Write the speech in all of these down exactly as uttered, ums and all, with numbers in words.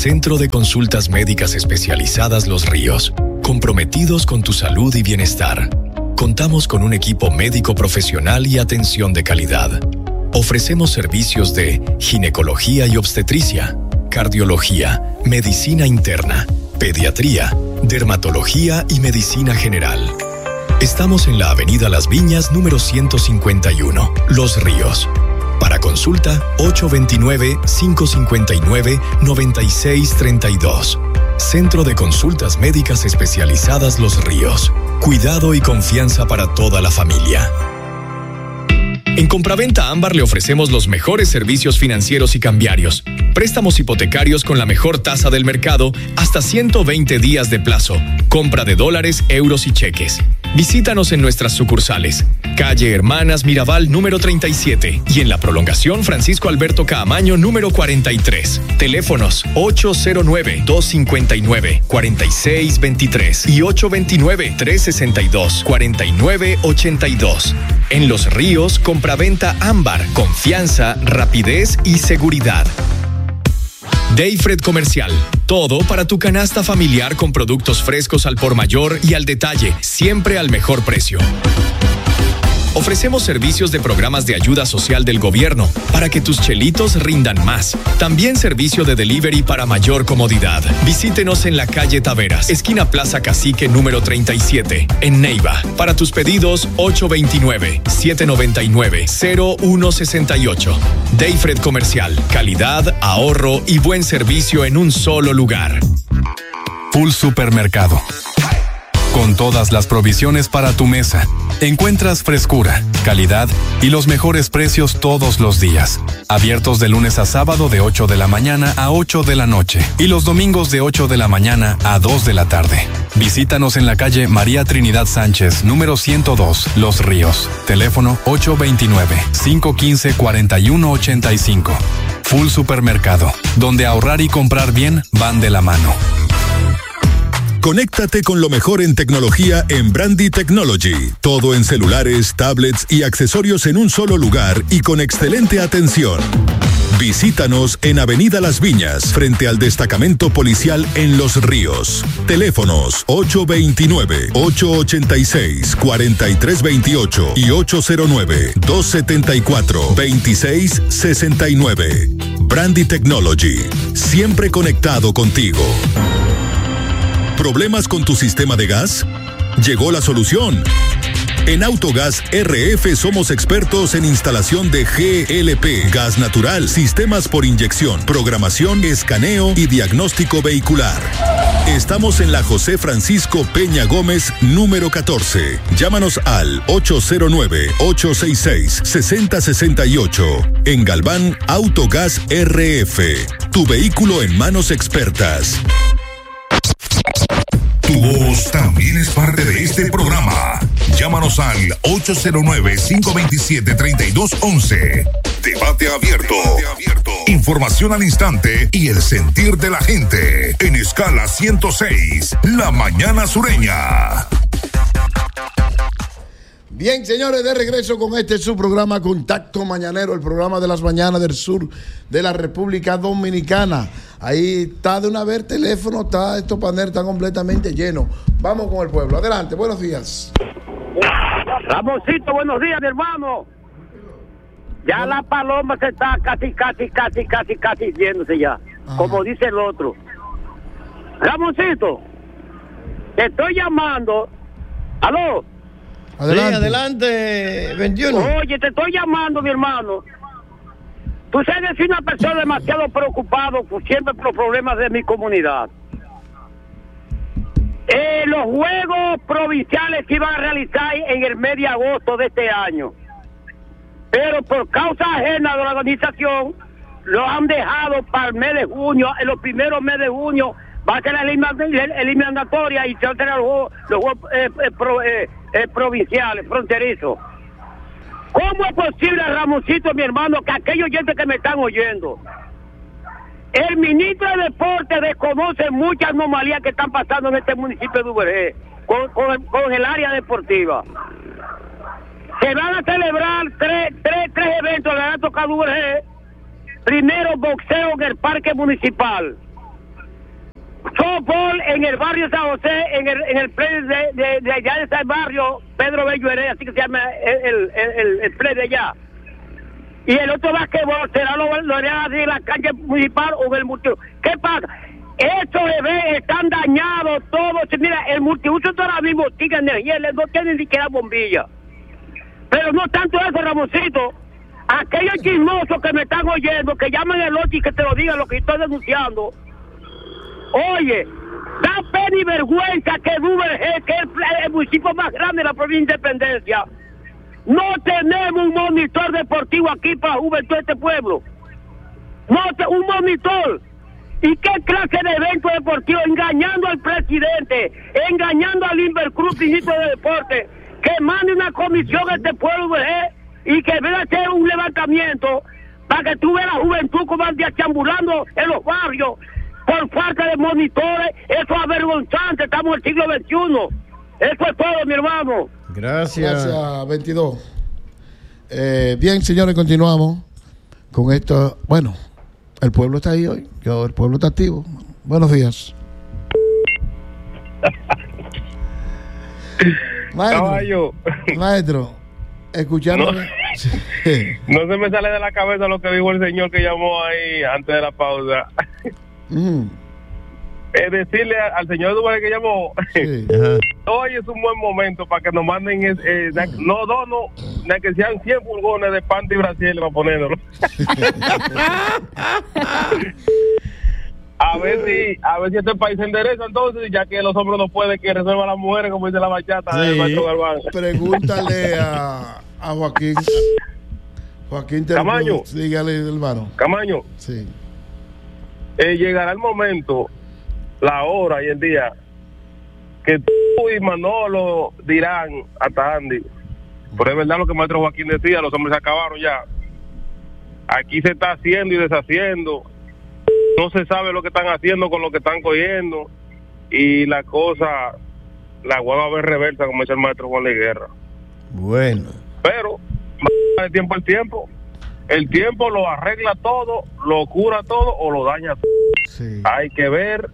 Centro de Consultas Médicas Especializadas Los Ríos, comprometidos con tu salud y bienestar. Contamos con un equipo médico profesional y atención de calidad. Ofrecemos servicios de ginecología y obstetricia, cardiología, medicina interna, pediatría, dermatología y medicina general. Estamos en la Avenida Las Viñas, número ciento cincuenta y uno, Los Ríos. Para consulta, ocho dos nueve, cinco cinco nueve, nueve seis tres dos. Centro de Consultas Médicas Especializadas Los Ríos. Cuidado y confianza para toda la familia. En Compraventa Ámbar le ofrecemos los mejores servicios financieros y cambiarios. Préstamos hipotecarios con la mejor tasa del mercado hasta ciento veinte días de plazo. Compra de dólares, euros y cheques. Visítanos en nuestras sucursales. Calle Hermanas Mirabal número treinta y siete y en la prolongación Francisco Alberto Caamaño número cuarenta y tres. Teléfonos ocho cero nueve, dos cinco nueve, cuatro seis dos tres y ocho dos nueve, tres seis dos, cuatro nueve ocho dos. En Los Ríos, Compraventa Ámbar. Confianza, rapidez y seguridad. Dayfred Comercial. Todo para tu canasta familiar con productos frescos al por mayor y al detalle, siempre al mejor precio. Ofrecemos servicios de programas de ayuda social del gobierno para que tus chelitos rindan más. También servicio de delivery para mayor comodidad. Visítenos en la calle Taveras, esquina Plaza Cacique número treinta y siete, en Neiva. Para tus pedidos, ocho dos nueve, siete nueve nueve, cero uno seis ocho. Dayfred Comercial. Calidad, ahorro y buen servicio en un solo lugar. Full Supermercado. Con todas las provisiones para tu mesa, encuentras frescura, calidad y los mejores precios todos los días. Abiertos de lunes a sábado de ocho de la mañana a ocho de la noche y los domingos de ocho de la mañana a dos de la tarde. Visítanos en la calle María Trinidad Sánchez, número ciento dos, Los Ríos. Teléfono ocho dos nueve, cinco uno cinco, cuatro uno ocho cinco. Full Supermercado, donde ahorrar y comprar bien van de la mano. Conéctate con lo mejor en tecnología en Brandy Technology. Todo en celulares, tablets y accesorios en un solo lugar y con excelente atención. Visítanos en Avenida Las Viñas, frente al destacamento policial en Los Ríos. Teléfonos ocho dos nueve, ocho ocho seis, cuatro tres dos ocho y ocho cero nueve, dos siete cuatro, dos seis seis nueve. Brandy Technology, siempre conectado contigo. ¿Problemas con tu sistema de gas? Llegó la solución. En Autogas R F somos expertos en instalación de G L P, gas natural, sistemas por inyección, programación, escaneo y diagnóstico vehicular. Estamos en la José Francisco Peña Gómez, número catorce. Llámanos al ocho cero nueve, ocho seis seis, seis cero seis ocho. En Galván, Autogas R F. Tu vehículo en manos expertas. Tu voz también es parte de este programa. Llámanos al ocho cero nueve, cinco dos siete, tres dos uno uno. Debate abierto. Debate abierto. Información al instante y el sentir de la gente. En escala ciento seis, La Mañana Sureña. Bien, señores, de regreso con este su programa Contacto Mañanero, el programa de las mañanas del sur de la República Dominicana. Ahí está de una vez el teléfono, está estos paneles están completamente llenos. Vamos con el pueblo. Adelante, buenos días. Ramoncito, buenos días, mi hermano. Ya la paloma se está casi, casi, casi, casi, casi yéndose ya. Ajá. Como dice el otro. Ramoncito, te estoy llamando. ¿Aló? Adelante. Sí, adelante, veintiuno. Oye, te estoy llamando, mi hermano. Tú sabes, soy una persona demasiado preocupado por, siempre por los problemas de mi comunidad. Eh, los juegos provinciales se iban a realizar en el mes de agosto de este año, pero por causa ajena de la organización, lo han dejado para el mes de junio. En los primeros meses de junio va a ser la eliminatoria y se van a tener los juegos, los juegos eh, eh, pro, eh, eh, provinciales, fronterizos. ¿Cómo es posible, Ramoncito, mi hermano, que aquellos oyentes que me están oyendo, el ministro de Deporte desconoce muchas anomalías que están pasando en este municipio de Duvergé con, con, el, con el área deportiva? Se van a celebrar tres, tres, tres eventos, le van a tocar a Duvergé. Primero, boxeo en el parque municipal. softball en el barrio San José, en el, en el play de, de, de allá de ese barrio, Pedro Bello Heredia, así que se llama el, el, el, el play de allá. Y el otro basquetbol será lo, lo harán en la calle municipal o en el multiuso. ¿Qué pasa? Estos bebés están dañados todos. Mira, el multiuso ahora mismo tiene energía, no tiene ni siquiera bombilla. Pero no tanto eso, Ramoncito. Aquellos chismosos que me están oyendo, que llamen el otro y que te lo digan lo que estoy denunciando. Oye, da pena y vergüenza que Duvergé, que es el, el municipio más grande de la provincia de Independencia, no tenemos un monitor deportivo aquí para la juventud de este pueblo. No, te, un monitor. ¿Y qué clase de evento deportivo? Engañando al presidente, engañando al Invercruz, ministro de Deporte, que mande una comisión a este pueblo ¿eh? y que venga a hacer un levantamiento para que tú veas la juventud como anda chambulando en los barrios por falta de monitores. Eso es avergonzante, estamos en el siglo veintiuno. Eso es todo, mi hermano. Gracias. Gracias, veintidós. Eh, bien, señores, continuamos con esto. Bueno, el pueblo está ahí hoy. Yo, el pueblo está activo. Buenos días. Maestro, Caballo. Maestro, escucharon. No, no se me sale de la cabeza lo que dijo el señor que llamó ahí antes de la pausa. Mm. Es decirle al señor Duval que llamó, Sí. hoy es un buen momento para que nos manden, eh, eh, no dos, no, de que sean cien furgones de panty y Brasil para ponerlo. A ver si, a ver si este país se endereza entonces, ya que los hombres no pueden que resuelvan las mujeres, como dice la bachata Sí. del maestro Galván. Pregúntale a, a Joaquín. Joaquín te Camaño. Dígale, hermano. Camaño, Sí. eh, llegará el momento, la hora y el día que tú y Manolo dirán hasta Andy, pero es verdad lo que el maestro Joaquín decía, los hombres se acabaron ya. Aquí se está haciendo y deshaciendo, no se sabe lo que están haciendo con lo que están cogiendo, y la cosa la vuelve a ver reversa, como dice el maestro Juan Luis Guerra. Bueno. Pero de tiempo al tiempo, el tiempo lo arregla todo, lo cura todo o lo daña todo. Sí. Hay que ver.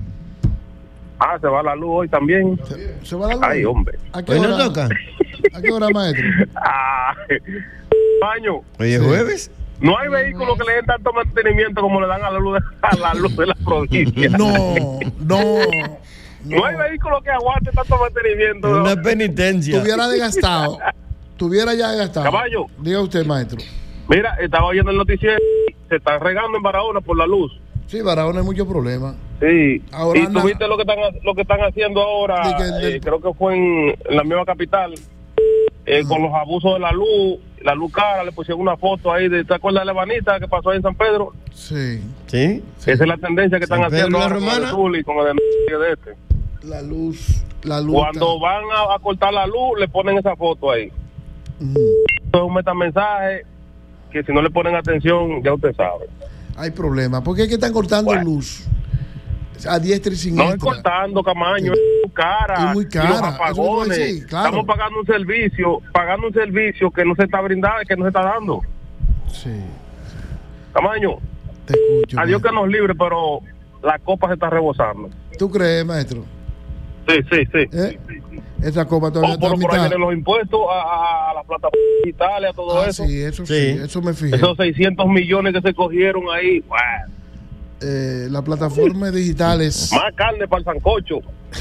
Ah, se va la luz hoy también. ¿Se, se va la luz? Ay, hombre. ¿A qué Hoy hora? no toca. ¿A qué hora, maestro? Ah, baño. Hoy es Sí. jueves. No hay vehículos que le den tanto mantenimiento como le dan a la luz de, a la, luz de la provincia. No, no. No hay vehículo que aguante tanto mantenimiento. Es ¿no? una penitencia. Tuviera desgastado. Tuviera ya desgastado. Caballo. Diga usted, maestro. Mira, estaba oyendo el noticiero, se está regando en Barahona por la luz. Sí, Barahona hay muchos problemas. Sí. Ahora y tú nada. viste lo que están lo que están haciendo ahora, De que el- eh, creo que fue en, en la misma capital, eh, con los abusos de la luz, la luz cara, le pusieron una foto ahí de, ¿te acuerdas de la Evanita que pasó ahí en San Pedro? Sí. ¿Sí? Sí. Esa es la tendencia que San están Pedro haciendo la ahora con el Romana. Zul y con el de este. La luz. La luz. Cuando está- van a, a cortar la luz, le ponen esa foto ahí. Mm. Eso es un metamensaje que si no le ponen atención, ya usted sabe. Hay problemas. ¿Por qué es que están cortando Bueno. luz? A diestra y No siniestra. es cortando, Camaño, Sí. es muy cara. Es muy Y cara, los eso es lo que apagones. voy a decir, claro. Estamos pagando un servicio, pagando un servicio que no se está brindando, que no se está dando. Sí. Camaño, Te escucho. a Dios que maestro. nos libre, pero la copa se está rebosando. ¿Tú crees, maestro? Sí, sí, sí. ¿Eh? Esa copa todavía O está por, a por ahí mitad. vienen los impuestos a, a, a las plataformas digitales, a todo Ah, eso. sí, eso sí. Sí. Eso me fijé. Esos seiscientos millones que se cogieron ahí, bueno, Eh, las plataformas digitales. más carne para el sancocho.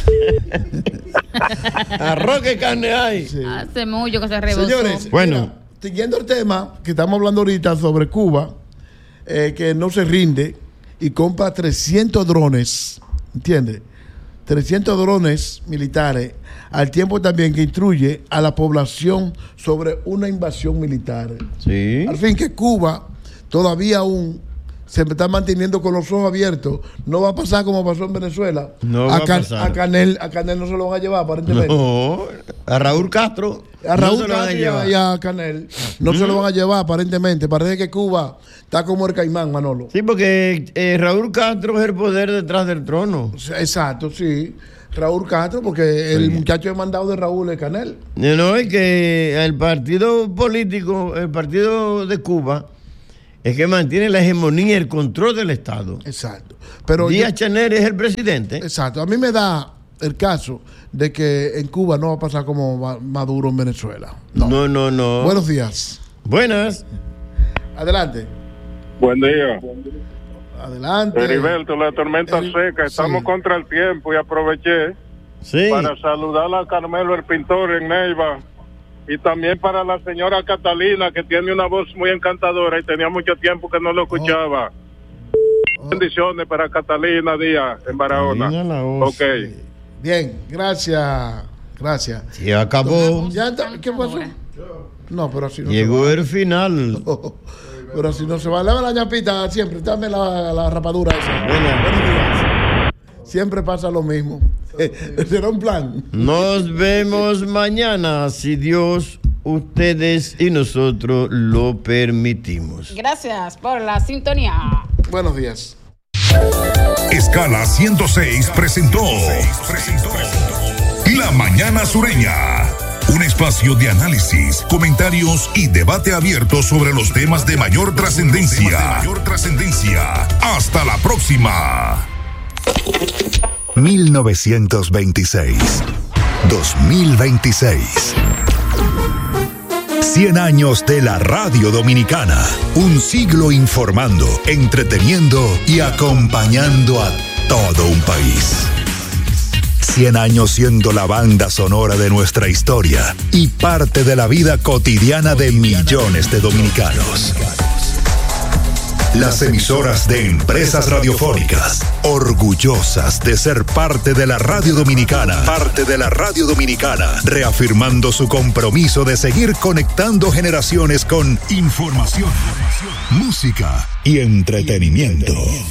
Arroz que carne hay. Sí. Hace mucho que se rebosó. Señores, Bueno. mira, siguiendo el tema que estamos hablando ahorita sobre Cuba, eh, que no se rinde y compra trescientos drones, ¿entiendes? trescientos drones militares, al tiempo también que instruye a la población sobre una invasión militar. Sí. Al fin que Cuba todavía aún se está manteniendo con los ojos abiertos. No va a pasar como pasó en Venezuela. No a, va a pasar. a Canel, a Canel no se lo van a llevar aparentemente. No, a Raúl Castro. A Raúl no se lo van a Castro y llevar. a- y a Canel no se lo van a llevar aparentemente. Parece que Cuba está como el caimán, Manolo. Sí, porque eh, Raúl Castro es el poder detrás del trono. O sea, exacto, sí. Raúl Castro, porque el muchacho demandado de Raúl es Canel. No, es que el partido político, el partido de Cuba, es que mantiene la hegemonía y el control del Estado. Exacto. Pero Díaz-Canel es el presidente. Exacto. A mí me da el caso de que en Cuba no va a pasar como Maduro en Venezuela. No, no, no. no. Buenos días. Buenas. Adelante. Buen día. Adelante. Heriberto, la tormenta El, seca. Estamos sí. contra el tiempo y aproveché sí. para saludar a Carmelo el pintor en Neiva y también para la señora Catalina, que tiene una voz muy encantadora y tenía mucho tiempo que no lo escuchaba. Oh. Bendiciones para Catalina Díaz en Barahona. Ok. Bien, gracias. Gracias. Se acabó. ¿Ya está? ¿Qué pasó? No, pero así no Llegó se va. el final. No, pero así no se va. Lava la ñapita siempre. Dame la, la rapadura esa. Bueno. Buenos días. Siempre pasa lo mismo. Será un plan. Nos vemos mañana, si Dios, ustedes y nosotros lo permitimos. Gracias por la sintonía. Buenos días. Escala ciento seis presentó, presentó La Mañana Sureña, un espacio de análisis, comentarios y debate abierto sobre los temas de mayor trascendencia. Mayor trascendencia. Hasta la próxima. mil novecientos veintiséis, dos mil veintiséis. cien años de la radio dominicana. Un siglo informando, entreteniendo y acompañando a todo un país. cien años siendo la banda sonora de nuestra historia y parte de la vida cotidiana de millones de dominicanos. Las emisoras de Empresas Radiofónicas, orgullosas de ser parte de la radio dominicana, parte de la radio dominicana, reafirmando su compromiso de seguir conectando generaciones con información, música y entretenimiento.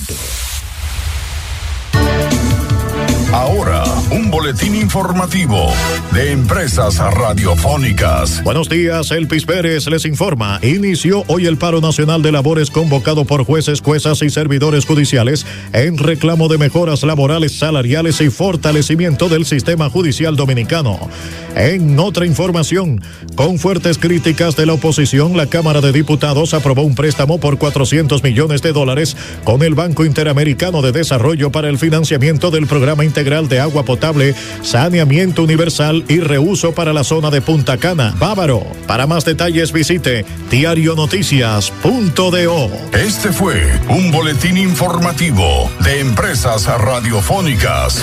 Ahora, un boletín informativo de Empresas Radiofónicas. Buenos días, Elpis Pérez les informa. Inició hoy el paro nacional de labores convocado por jueces, juezas y servidores judiciales en reclamo de mejoras laborales, salariales y fortalecimiento del sistema judicial dominicano. En otra información, con fuertes críticas de la oposición, la Cámara de Diputados aprobó un préstamo por cuatrocientos millones de dólares con el Banco Interamericano de Desarrollo para el financiamiento del programa integral de agua potable, saneamiento universal y reuso para la zona de Punta Cana, Bávaro. Para más detalles visite diario noticias punto do. Este fue un boletín informativo de Empresas Radiofónicas.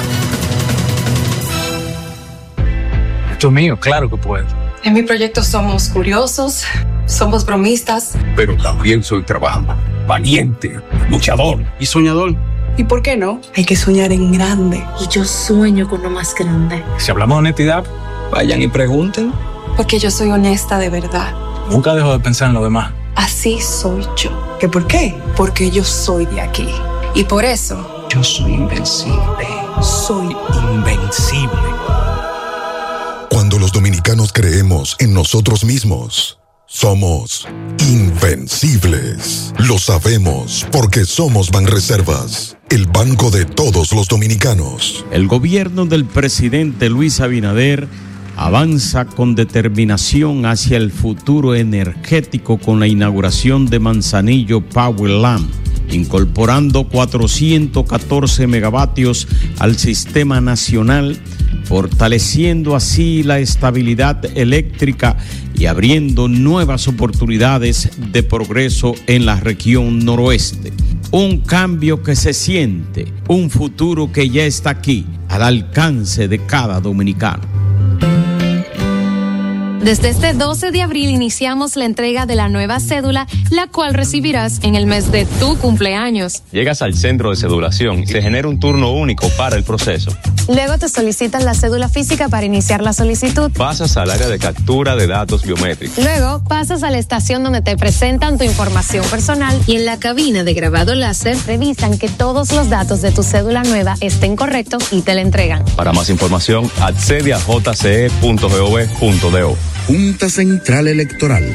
Esto es mío, claro que puedo. En mi proyecto somos curiosos, somos bromistas, pero también soy trabajador, valiente, luchador y soñador. ¿Y por qué no? Hay que soñar en grande. Y yo sueño con lo más grande. Si hablamos de honestidad, vayan y pregunten. Porque yo soy honesta de verdad. Nunca dejo de pensar en lo demás. Así soy yo. ¿Qué por qué? Porque yo soy de aquí. Y por eso... yo soy invencible. Soy invencible. Cuando los dominicanos creemos en nosotros mismos, somos invencibles. Lo sabemos porque somos Banreservas, el banco de todos los dominicanos. El gobierno del presidente Luis Abinader avanza con determinación hacia el futuro energético con la inauguración de Manzanillo Powerland, incorporando cuatrocientos catorce megavatios al sistema nacional, fortaleciendo así la estabilidad eléctrica y abriendo nuevas oportunidades de progreso en la región noroeste. Un cambio que se siente, un futuro que ya está aquí, al alcance de cada dominicano. Desde este doce de abril iniciamos la entrega de la nueva cédula, la cual recibirás en el mes de tu cumpleaños. Llegas al centro de cedulación y se genera un turno único para el proceso. Luego te solicitan la cédula física para iniciar la solicitud. Pasas al área de captura de datos biométricos. Luego pasas a la estación donde te presentan tu información personal y en la cabina de grabado láser revisan que todos los datos de tu cédula nueva estén correctos y te la entregan. Para más información, accede a j c e punto gov punto do. Junta Central Electoral,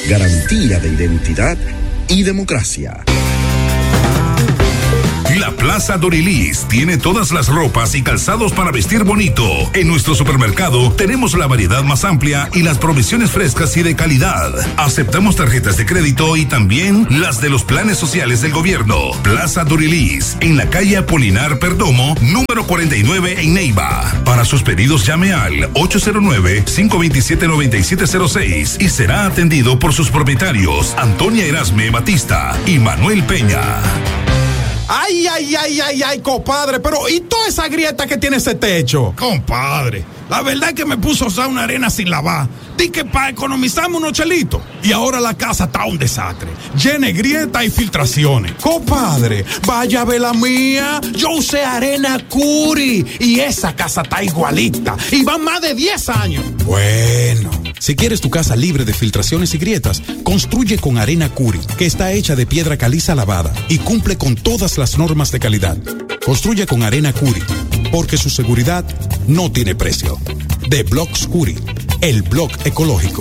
garantía de identidad y democracia. La Plaza Plaza Dorilis tiene todas las ropas y calzados para vestir bonito. En nuestro supermercado tenemos la variedad más amplia y las provisiones frescas y de calidad. Aceptamos tarjetas de crédito y también las de los planes sociales del gobierno. Plaza Dorilis, en la calle Apolinar Perdomo, número cuarenta y nueve en Neiva. Para sus pedidos llame al ocho cero nueve, cinco dos siete, nueve siete cero seis y será atendido por sus propietarios Antonia Erasme Batista y Manuel Peña. Ay, ay, ay, ay, ay, compadre, pero ¿y toda esa grieta que tiene ese techo? Compadre, la verdad es que me puso a usar una arena sin lavar. Di que para economizarme unos chelitos. Y ahora la casa está un desastre. Llena de grietas y filtraciones. Compadre, vaya a ver la mía. Yo usé arena Curi y esa casa está igualita. Y van más de diez años. Bueno, si quieres tu casa libre de filtraciones y grietas, construye con arena Curi, que está hecha de piedra caliza lavada y cumple con todas las normas de calidad. Construye con arena Curi, porque su seguridad no tiene precio. De Blocks Curi, el blog ecológico.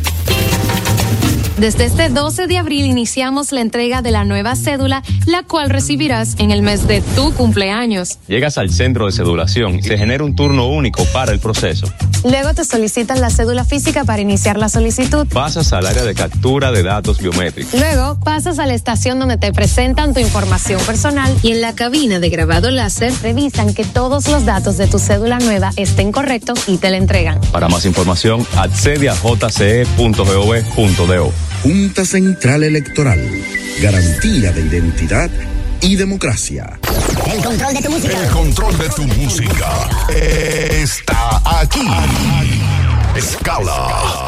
Desde este doce de abril iniciamos la entrega de la nueva cédula, la cual recibirás en el mes de tu cumpleaños. Llegas al centro de cedulación y se genera un turno único para el proceso. Luego te solicitan la cédula física para iniciar la solicitud. Pasas al área de captura de datos biométricos. Luego pasas a la estación donde te presentan tu información personal y en la cabina de grabado láser revisan que todos los datos de tu cédula nueva estén correctos y te la entregan. Para más información, accede a j c e punto gov punto do. Junta Central Electoral. Garantía de identidad y democracia. El control de tu música. El control de tu música está aquí. Escala